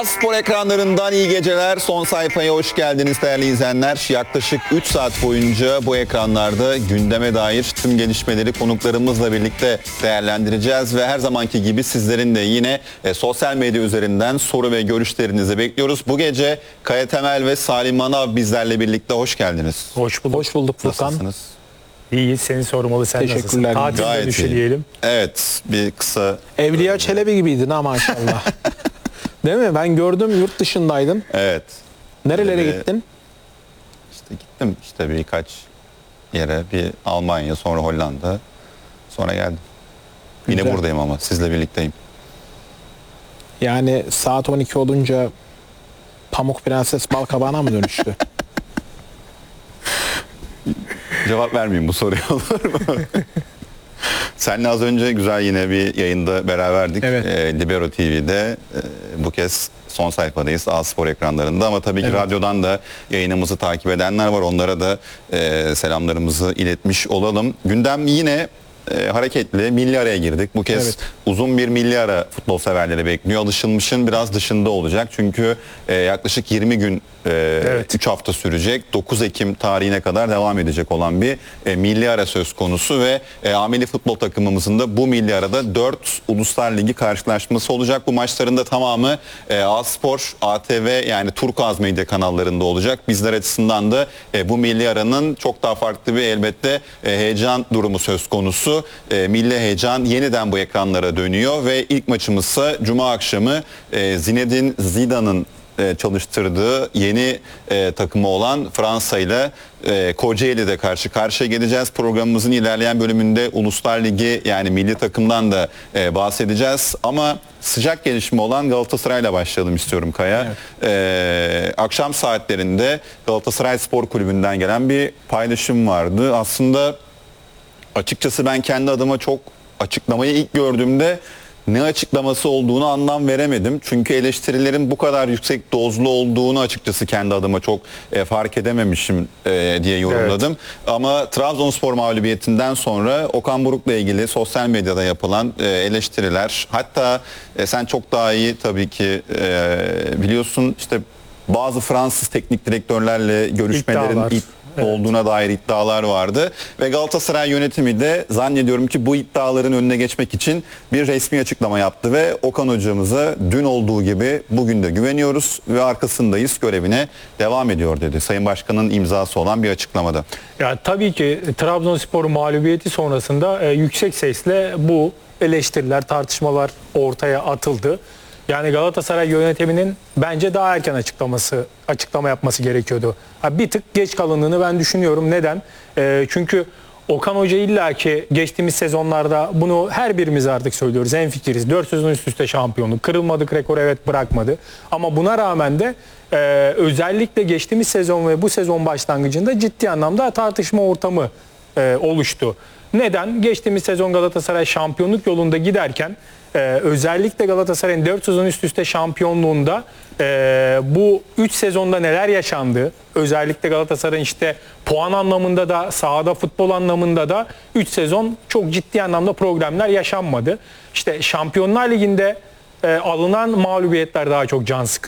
A-Spor ekranlarından iyi geceler. Son sayfaya hoş geldiniz değerli izleyenler. Yaklaşık 3 saat boyunca bu ekranlarda gündeme dair tüm gelişmeleri konuklarımızla birlikte değerlendireceğiz. Ve her zamanki gibi sizlerin de yine sosyal medya üzerinden soru ve görüşlerinizi bekliyoruz. Bu gece Kaya Temel ve Salim Manav bizlerle birlikte hoş geldiniz. Hoş bulduk. Hoş bulduk Furkan. Nasılsınız? İyiyiz. Seni sormalı. Sen Teşekkürler. nasılsın? Tatil Gayet dönüşü iyi. diyelim. Evet, bir kısa... Evliya Çelebi gibiydin ha maşallah. Değil mi? Ben gördüm, yurt dışındaydın. Evet. Nerelere gittin? İşte gittim işte birkaç yere. Bir Almanya, sonra Hollanda, sonra geldim. Yine Güzel. buradayım ama sizle birlikteyim. Yani saat 12 olunca Pamuk Prenses Balkabağına mı dönüştü? Cevap vermeyeyim bu soruya, olur mu? Seninle az önce güzel yine bir yayında beraberdik. Evet. Libero TV'de bu kez son sayfadayız A-Spor ekranlarında ama tabii ki Evet. radyodan da yayınımızı takip edenler var. Onlara da selamlarımızı iletmiş olalım. Gündem yine hareketli. Milli araya girdik. Bu kez Evet. uzun bir milli ara futbol severleri bekliyor. Alışılmışın biraz dışında olacak. Çünkü yaklaşık 20 gün, Evet. 3 hafta sürecek. 9 Ekim tarihine kadar devam edecek olan bir milli ara söz konusu ve ameli futbol takımımızın da bu milli arada 4 Uluslar Ligi karşılaşması olacak. Bu maçların da tamamı A-Spor, ATV yani Turkuaz Medya kanallarında olacak. Bizler açısından da bu milli aranın çok daha farklı bir elbette heyecan durumu söz konusu. Milli heyecan yeniden bu ekranlara dönüyor ve ilk maçımızsa Cuma akşamı Zinedine Zidane'ın çalıştırdığı yeni takımı olan Fransa ile Kocaeli'de karşı karşıya geleceğiz. Programımızın ilerleyen bölümünde Uluslar Ligi yani milli takımdan da bahsedeceğiz. Ama sıcak gelişme olan Galatasaray'la başlayalım istiyorum Kaya. Evet. Akşam saatlerinde Galatasaray Spor Kulübü'nden gelen bir paylaşım vardı. Aslında açıkçası ben kendi adıma çok açıklamayı ilk gördüğümde ne açıklaması olduğunu anlam veremedim. Çünkü eleştirilerin bu kadar yüksek dozlu olduğunu açıkçası kendi adıma çok fark edememişim diye yorumladım. Ama Trabzonspor mağlubiyetinden sonra Okan Buruk'la ilgili sosyal medyada yapılan eleştiriler, hatta sen çok daha iyi tabii ki biliyorsun, işte bazı Fransız teknik direktörlerle görüşmelerin İddialar. olduğuna dair iddialar vardı ve Galatasaray yönetimi de zannediyorum ki bu iddiaların önüne geçmek için bir resmi açıklama yaptı ve Okan hocamıza dün olduğu gibi bugün de güveniyoruz ve arkasındayız, görevine devam ediyor dedi. Sayın Başkan'ın imzası olan bir açıklamada. Ya tabii ki Trabzonspor mağlubiyeti sonrasında yüksek sesle bu eleştiriler, tartışmalar ortaya atıldı. Yani Galatasaray yönetiminin bence daha erken açıklama yapması gerekiyordu. Bir tık geç kalındığını ben düşünüyorum. Neden? Çünkü Okan Hoca illaki geçtiğimiz sezonlarda, bunu her birimiz artık söylüyoruz, hemfikiriz. 4 sezon üst üste şampiyonluk. Kırılmadık rekor, evet, bırakmadı. Ama buna rağmen de özellikle geçtiğimiz sezon ve bu sezon başlangıcında ciddi anlamda tartışma ortamı oluştu. Neden? Geçtiğimiz sezon Galatasaray şampiyonluk yolunda giderken özellikle Galatasaray'ın 4 sezon üst üste şampiyonluğunda bu 3 sezonda neler yaşandı? Özellikle Galatasaray'ın işte puan anlamında da sahada futbol anlamında da 3 sezon çok ciddi anlamda problemler yaşanmadı. İşte Şampiyonlar Ligi'nde alınan mağlubiyetler daha çok can sıkıcı.